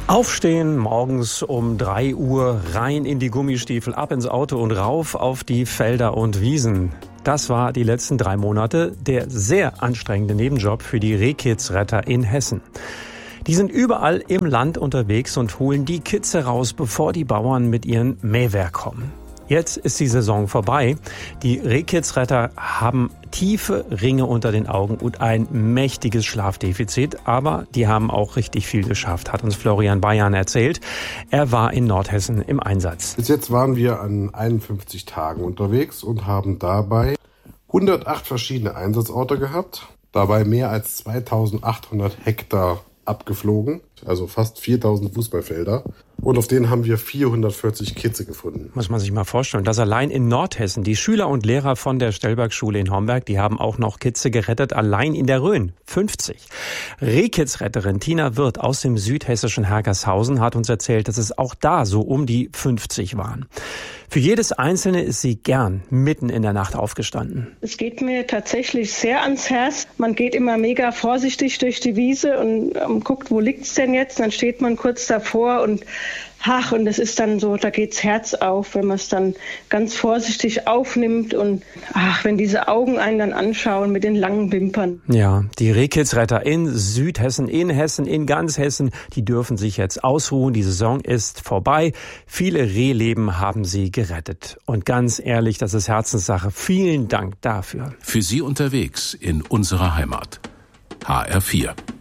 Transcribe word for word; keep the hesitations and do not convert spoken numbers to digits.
Aufstehen morgens um drei Uhr, rein in die Gummistiefel, ab ins Auto und rauf auf die Felder und Wiesen. Das war die letzten drei Monate der sehr anstrengende Nebenjob für die Rehkitzretter in Hessen. Die sind überall im Land unterwegs und holen die Kitze raus, bevor die Bauern mit ihren Mähwerk kommen. Jetzt ist die Saison vorbei. Die Rehkitzretter haben tiefe Ringe unter den Augen und ein mächtiges Schlafdefizit. Aber die haben auch richtig viel geschafft, hat uns Florian Bayern erzählt. Er war in Nordhessen im Einsatz. Bis jetzt waren wir an einundfünfzig Tagen unterwegs und haben dabei hundertacht verschiedene Einsatzorte gehabt. Dabei mehr als zweitausendachthundert Hektar abgeflogen, also fast viertausend Fußballfelder. Und auf denen haben wir vierhundertvierzig Kitze gefunden. Muss man sich mal vorstellen, dass allein in Nordhessen die Schüler und Lehrer von der Stellberg-Schule in Homberg, die haben auch noch Kitze gerettet, allein in der Rhön. fünfzig. Rehkitzretterin Tina Wirth aus dem südhessischen Hergershausen hat uns erzählt, dass es auch da so um die fünfzig waren. Für jedes Einzelne ist sie gern mitten in der Nacht aufgestanden. Es geht mir tatsächlich sehr ans Herz. Man geht immer mega vorsichtig durch die Wiese und ähm, guckt, wo liegt's denn jetzt? Dann steht man kurz davor und ach, und es ist dann so, da geht's Herz auf, wenn man es dann ganz vorsichtig aufnimmt und ach, wenn diese Augen einen dann anschauen mit den langen Wimpern. Ja, die Rehkitzretter in Südhessen, in Hessen, in ganz Hessen, die dürfen sich jetzt ausruhen. Die Saison ist vorbei. Viele Rehleben haben sie gerettet. Und ganz ehrlich, das ist Herzenssache. Vielen Dank dafür. Für Sie unterwegs in unserer Heimat. H R vier.